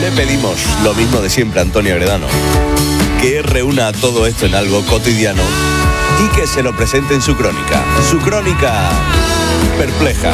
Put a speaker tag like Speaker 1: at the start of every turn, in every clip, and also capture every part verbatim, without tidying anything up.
Speaker 1: Le pedimos lo mismo de siempre a Antonio Agredano, que reúna todo esto en algo cotidiano y que se lo presente en su crónica. Su crónica perpleja.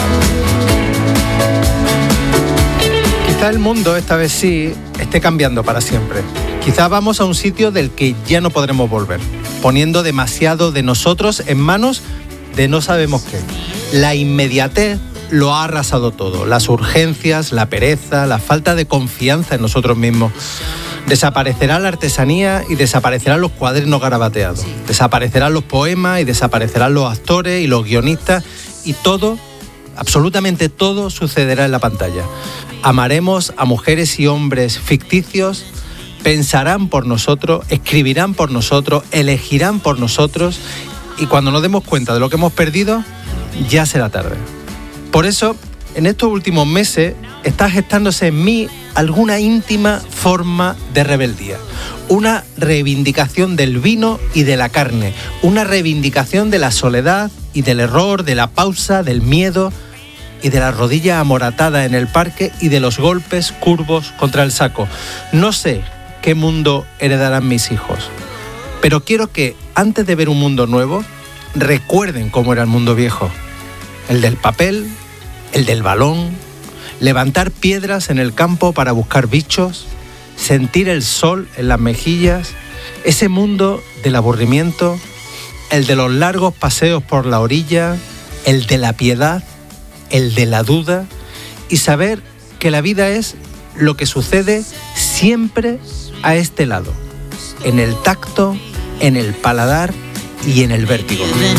Speaker 2: Quizá el mundo, esta vez sí, esté cambiando para siempre. Quizá vamos a un sitio del que ya no podremos volver, poniendo demasiado de nosotros en manos de no sabemos qué. La inmediatez lo ha arrasado todo. Las urgencias, la pereza, la falta de confianza en nosotros mismos. Desaparecerá la artesanía y desaparecerán los cuadernos garabateados. Desaparecerán los poemas y desaparecerán los actores y los guionistas. Y todo, absolutamente todo, sucederá en la pantalla. Amaremos a mujeres y hombres ficticios, pensarán por nosotros, escribirán por nosotros, elegirán por nosotros, y cuando nos demos cuenta de lo que hemos perdido, ya será tarde. Por eso, en estos últimos meses, está gestándose en mí alguna íntima forma de rebeldía. Una reivindicación del vino y de la carne. Una reivindicación de la soledad y del error, de la pausa, del miedo y de la rodilla amoratada en el parque y de los golpes curvos contra el saco. No sé qué mundo heredarán mis hijos, pero quiero que, antes de ver un mundo nuevo, recuerden cómo era el mundo viejo. El del papel, el del balón, levantar piedras en el campo para buscar bichos, sentir el sol en las mejillas, ese mundo del aburrimiento, el de los largos paseos por la orilla, el de la piedad, el de la duda, y saber que la vida es lo que sucede siempre a este lado, en el tacto, en el paladar y en el vértigo.